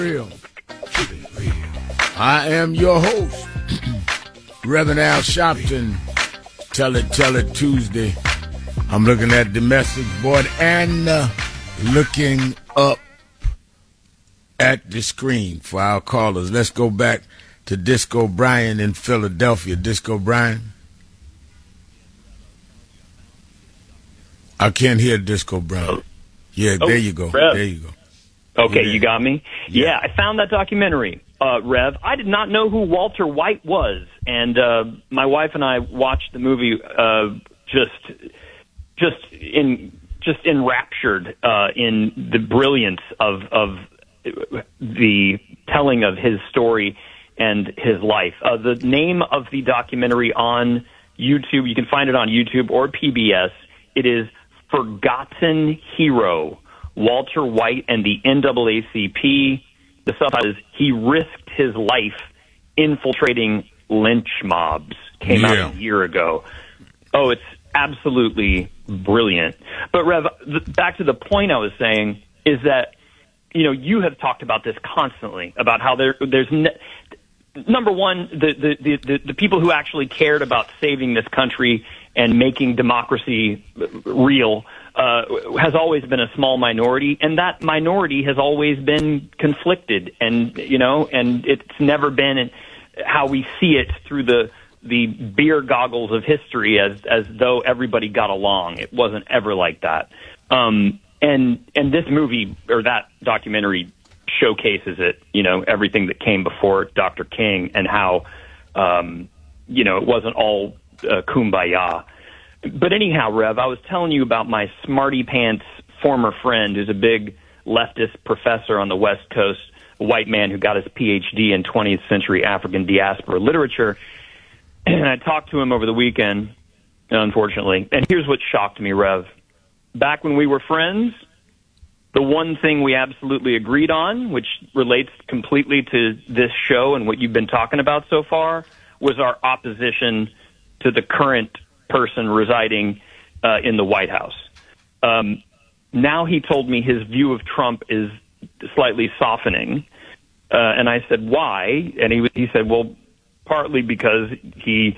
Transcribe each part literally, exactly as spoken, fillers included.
Real. I am your host, Reverend Al Sharpton. Tell it, tell it Tuesday. I'm looking at the message board and uh, looking up at the screen for our callers. Let's go back to Disco Brian in Philadelphia. Disco Brian. I can't hear Disco Brian. Yeah, oh, there you go. Rev. There you go. Okay, yeah. You got me? Yeah. yeah, I found that documentary, uh, Rev. I did not know who Walter White was, and uh, my wife and I watched the movie uh, just just in just enraptured uh, in the brilliance of of the telling of his story and his life. Uh, the name of the documentary on YouTube, you can find it on YouTube or P B S. It is Forgotten Hero, Walter White and the N double A C P. The subtitle is He Risked His Life Infiltrating Lynch Mobs. Came yeah. out a year ago. Oh, it's absolutely brilliant. But, Rev, th- back to the point I was saying is that, you know, you have talked about this constantly, about how there, there's... Ne- Number one, the, the, the, the people who actually cared about saving this country and making democracy real uh, has always been a small minority, and that minority has always been conflicted, and you know, and it's never been how we see it through the the beer goggles of history, as as though everybody got along. It wasn't ever like that. Um, and and this movie or that documentary showcases it, you know, everything that came before Doctor King and how, um, you know, it wasn't all uh, kumbaya. But anyhow, Rev, I was telling you about my smarty pants former friend who's a big leftist professor on the West Coast, a white man who got his P H D in twentieth century African diaspora literature. And I talked to him over the weekend, unfortunately. And here's what shocked me, Rev. Back when we were friends, the one thing we absolutely agreed on, which relates completely to this show and what you've been talking about so far, was our opposition to the current person residing uh, in the White House. Um, now he told me his view of Trump is slightly softening. Uh, and I said, why? And he he said, well, partly because he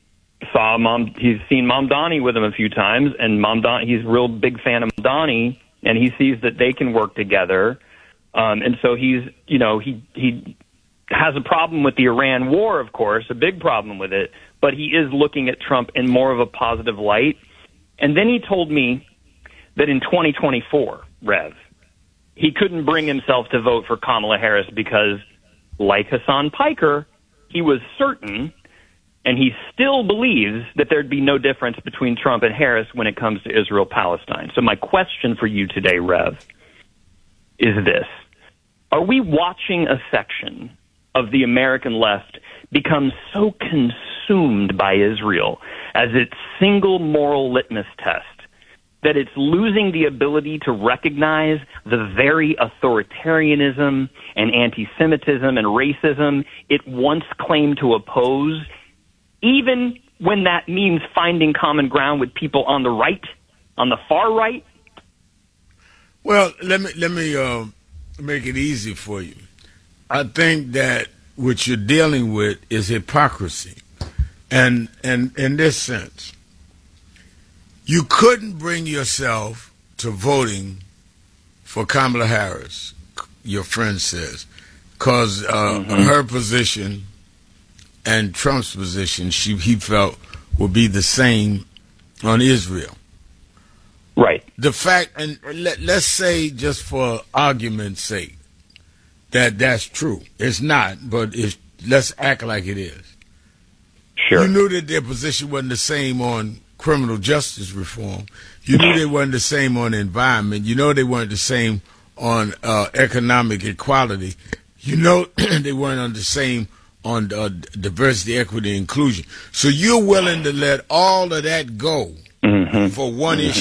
saw Mom, he's seen Mamdani with him a few times, and Mamdani, he's a real big fan of Mamdani, and he sees that they can work together. Um, and so he's, you know, he, he has a problem with the Iran war, of course, a big problem with it, but he is looking at Trump in more of a positive light. And then he told me that in twenty twenty-four, Rev, he couldn't bring himself to vote for Kamala Harris because, like Hassan Piker, he was certain, and he still believes, that there'd be no difference between Trump and Harris when it comes to Israel-Palestine. So my question for you today, Rev, is this. Are we watching a section of the American left become so consumed by Israel as its single moral litmus test that it's losing the ability to recognize the very authoritarianism and anti-Semitism and racism it once claimed to oppose, even when that means finding common ground with people on the right, on the far right? Well, let me let me uh, make it easy for you. I think that what you're dealing with is hypocrisy, and and in this sense, you couldn't bring yourself to voting for Kamala Harris, your friend says, because uh, mm-hmm. her position and Trump's position, she, he felt, would be the same on Israel. Right. The fact, and let, let's say, just for argument's sake, that that's true. It's not, but it's, let's act like it is. Sure. You knew that their position wasn't the same on criminal justice reform. You knew they weren't the same on the environment. You know they weren't the same on uh, economic equality. You know they weren't on the same on uh, diversity, equity, inclusion. So you're willing to let all of that go mm-hmm. for one mm-hmm. issue.